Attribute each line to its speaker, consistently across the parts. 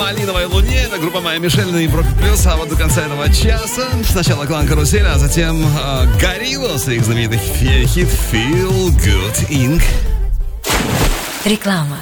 Speaker 1: «Малиновой луне». Это группа Майя Мишель на Европе Плюс. А вот до конца этого часа сначала клан «Карусель», а затем «Гориллос» и их знаменитый хит «Feel Good Inc».
Speaker 2: Реклама.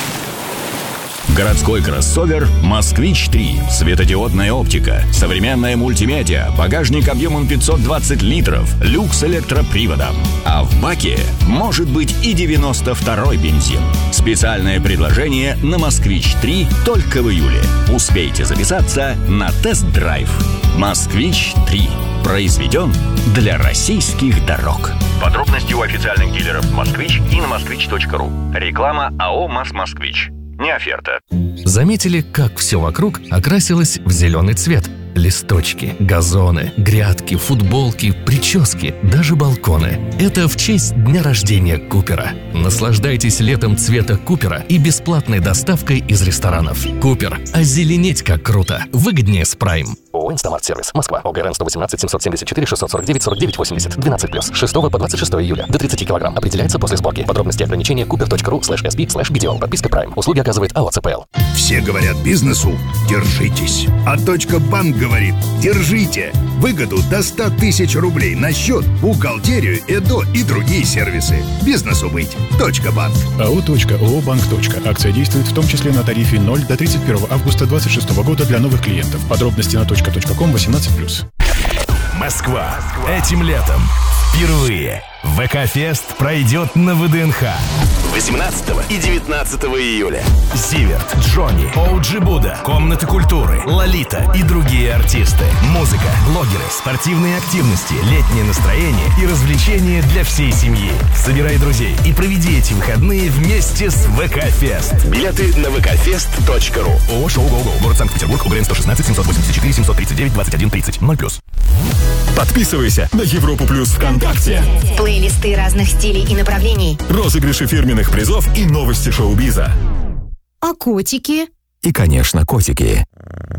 Speaker 3: Городской кроссовер «Москвич-3». Светодиодная оптика, современная мультимедиа, багажник объемом 520 литров, люк с электроприводом. А в баке может быть и 92-й бензин. Специальное предложение на «Москвич-3» только в июле. Успейте записаться на тест-драйв. «Москвич-3». Произведен для российских дорог. Подробности у официальных дилеров «Москвич» и на москвич.ру. Реклама АО «МАЗ-Москвич». Не оферта.
Speaker 4: Заметили, как все вокруг окрасилось в зеленый цвет? Листочки, газоны, грядки, футболки, прически, даже балконы. Это в честь дня рождения Купера. Наслаждайтесь летом цвета Купера и бесплатной доставкой из ресторанов. Купер. Озеленеть как круто. Выгоднее с Прайм.
Speaker 5: ООО «Инстамарт-сервис». Москва. ОГРН 118 774 649 49 80. 12+. 6 по 26 июля. До 30 килограмм. Определяется после сборки. Подробности ограничения cooper.ru/sb/BDO. Подписка Prime. Услуги оказывает АО ЦПЛ.
Speaker 6: Все говорят бизнесу «держитесь». А «Банк» говорит «держите». Выгоду до 100 тысяч рублей на счет, бухгалтерию, ЭДО и другие сервисы. Бизнесу быть. «Банк».
Speaker 7: АО.ООО «Банк». Акция действует в том числе на тарифе 0 до 31 августа 2026 года для новых клиентов. Подробности на .com 18+.
Speaker 8: Москва. Этим летом впервые ВК-фест пройдет на ВДНХ 18 и 19 июля. Зиверт, Джонни, Оуджи Буда, Комнаты культуры, Лолита и другие артисты. Музыка, блогеры, спортивные активности, летнее настроение и развлечения для всей семьи. Собирай друзей и проведи эти выходные вместе с ВК-фест. Билеты на vkfest.ru. ООО «Шоу Го-Го». Город Санкт-Петербург. УГРН 116 784 739 21 30. 0+.
Speaker 9: Подписывайся на Европу Плюс ВКонтакте.
Speaker 2: Плейлисты разных стилей и направлений.
Speaker 9: Розыгрыши фирменных призов и новости шоу-биза.
Speaker 2: А котики?
Speaker 10: И, конечно, котики.